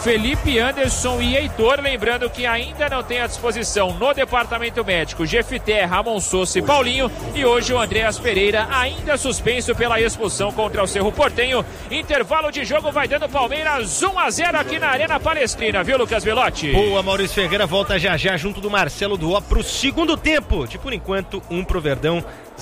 Felipe, Anderson e Heitor. Lembrando que ainda não tem à disposição no departamento médico Jefité, Ramon Sousa e Paulinho. E hoje o Andreas Pereira ainda suspenso pela expulsão contra o Cerro Porteño. Intervalo de jogo vai dando Palmeiras 1-0 aqui na Arena Palestrina, viu, Lucas Velotti? Boa, Maurício Ferreira volta já junto do Marcelo Duó pro segundo tempo. De por enquanto, 1 pro Verdão,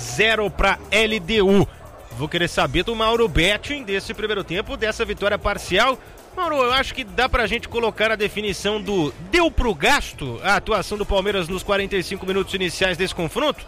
0 pra LDU. Vou querer saber do Mauro Betting desse primeiro tempo, dessa vitória parcial. Mauro, eu acho que dá pra gente colocar a definição do deu pro gasto a atuação do Palmeiras nos 45 minutos iniciais desse confronto?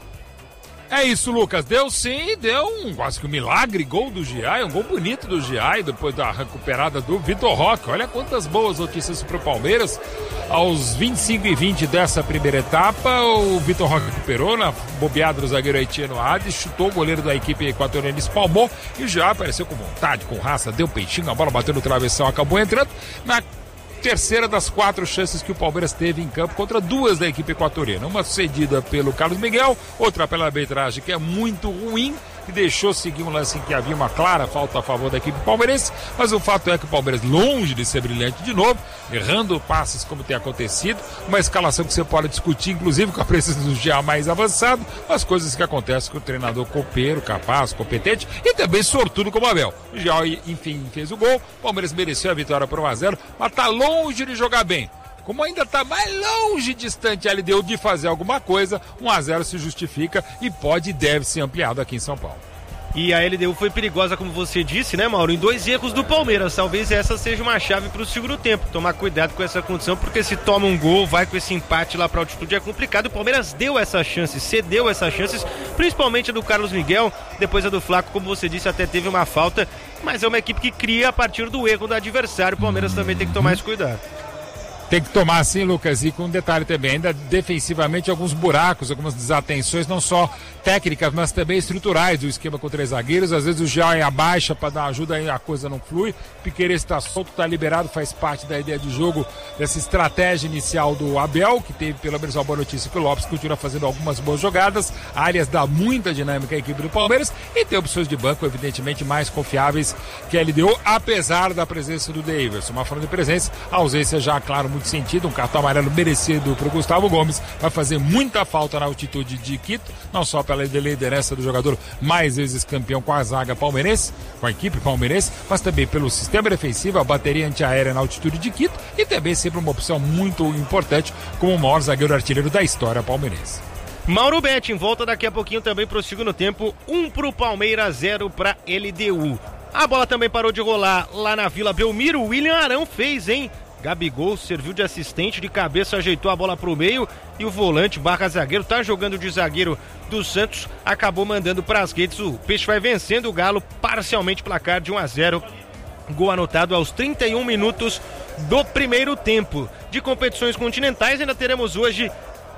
É isso, Lucas, deu sim, deu quase que um milagre, gol do Giai, um gol bonito do Giai, depois da recuperada do Vitor Roque. Olha quantas boas notícias pro Palmeiras. Aos 25:20 dessa primeira etapa, o Vitor Roque recuperou na bobeada do zagueiro haitiano Hades, chutou o goleiro da equipe equatoriana, espalmou, e o Giai apareceu com vontade, com raça, deu peitinho, a bola bateu no travessão, acabou entrando na terceira das 4 chances que o Palmeiras teve em campo contra 2 da equipe equatoriana. Uma cedida pelo Carlos Miguel, outra pela arbitragem, que é muito ruim, que deixou seguir um lance em que havia uma clara falta a favor da equipe palmeirense, mas o fato é que o Palmeiras, longe de ser brilhante de novo, errando passes como tem acontecido, uma escalação que você pode discutir, inclusive com a presença do GA mais avançado, as coisas que acontecem com o treinador copeiro, capaz, competente e também sortudo como Abel. O GA, enfim, fez o gol, o Palmeiras mereceu a vitória por 1-0, mas está longe de jogar bem. Como ainda está mais longe, distante a LDU de fazer alguma coisa, 1-0 se justifica e pode e deve ser ampliado aqui em São Paulo. E a LDU foi perigosa, como você disse, né, Mauro? Em 2 erros do Palmeiras. Talvez essa seja uma chave para o segundo tempo. Tomar cuidado com essa condição, porque se toma um gol, vai com esse empate lá para a altitude, é complicado. O Palmeiras deu essas chances, cedeu essas chances, principalmente a do Carlos Miguel. Depois a do Flaco, como você disse, até teve uma falta. Mas é uma equipe que cria a partir do erro do adversário. O Palmeiras também tem que tomar esse cuidado. Tem que tomar sim, Lucas, e com um detalhe também, ainda defensivamente alguns buracos, algumas desatenções, não só técnicas, mas também estruturais do esquema com 3 zagueiros. Às vezes o Jai abaixa para dar ajuda e a coisa não flui. O Piquerez está solto, está liberado, faz parte da ideia de jogo, dessa estratégia inicial do Abel, que teve pelo menos uma boa notícia que o Lopes continua fazendo algumas boas jogadas. Arias dá muita dinâmica à equipe do Palmeiras e tem opções de banco, evidentemente, mais confiáveis que a LDU, apesar da presença do Daverson. Mas falando de presença, a ausência já, claro, muito sentido, um cartão amarelo merecido para o Gustavo Gomes, vai fazer muita falta na altitude de Quito, não só pela liderança do jogador mais vezes campeão com a zaga palmeirense, com a equipe palmeirense, mas também pelo sistema defensivo, a bateria antiaérea na altitude de Quito e também sempre uma opção muito importante como o maior zagueiro artilheiro da história palmeirense. Mauro Betting volta daqui a pouquinho também para o segundo tempo, 1 pro Palmeiras, 0 para LDU. A bola também parou de rolar lá na Vila Belmiro, o William Arão fez, hein? Gabigol serviu de assistente, de cabeça ajeitou a bola pro meio e o volante barra zagueiro, tá jogando de zagueiro do Santos, acabou mandando pras redes. O Peixe vai vencendo o Galo, parcialmente placar de 1-0. Gol anotado aos 31 minutos do primeiro tempo. De competições continentais ainda teremos hoje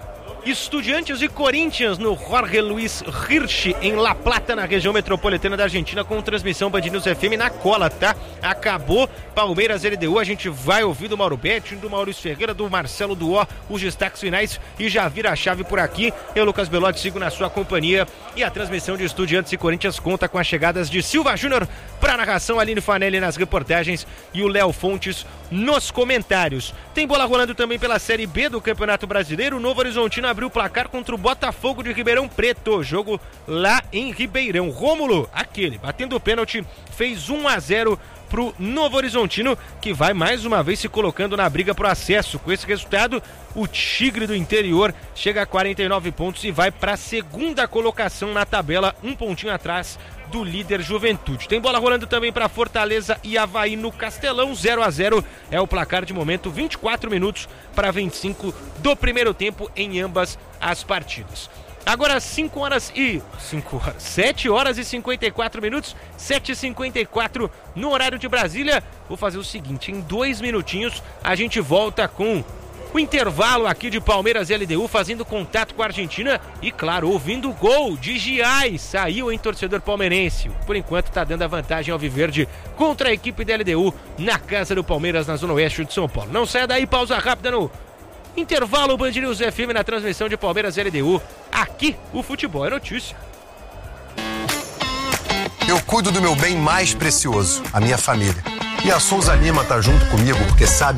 Estudiantes e Corinthians no Jorge Luiz Hirsch, em La Plata, na região metropolitana da Argentina, com transmissão Band News FM na cola, tá? Acabou Palmeiras LDU, a gente vai ouvir do Mauro Betting, do Maurício Ferreira, do Marcelo Duó, os destaques finais e já vira a chave por aqui. Eu, Lucas Belotti, sigo na sua companhia e a transmissão de Estudiantes e Corinthians conta com as chegadas de Silva Júnior para a narração, Aline Fanelli nas reportagens e o Léo Fontes nos comentários. Tem bola rolando também pela Série B do Campeonato Brasileiro. O Novo Horizontino abriu o placar contra o Botafogo de Ribeirão Preto, jogo lá em Ribeirão. Rômulo, aquele, batendo o pênalti, fez 1-0 pro Novo Horizontino, que vai mais uma vez se colocando na briga pro acesso. Com esse resultado, o Tigre do Interior chega a 49 pontos e vai para a segunda colocação na tabela, um pontinho atrás do líder Juventude. Tem bola rolando também para Fortaleza e Avaí no Castelão, 0-0 é o placar de momento, 24 minutos para 25 do primeiro tempo em ambas as partidas. Agora 7 horas e 54 minutos, 7h54 no horário de Brasília. Vou fazer o seguinte, em 2 minutinhos a gente volta com o intervalo aqui de Palmeiras e LDU, fazendo contato com a Argentina e, claro, ouvindo o gol de Giai. Saiu em torcedor palmeirense. Por enquanto está dando a vantagem ao Viverde contra a equipe da LDU na casa do Palmeiras, na Zona Oeste de São Paulo. Não saia daí, pausa rápida no intervalo Band News FM na transmissão de Palmeiras e LDU. Aqui o futebol é notícia. Eu cuido do meu bem mais precioso, a minha família. E a Souza Lima tá junto comigo porque sabe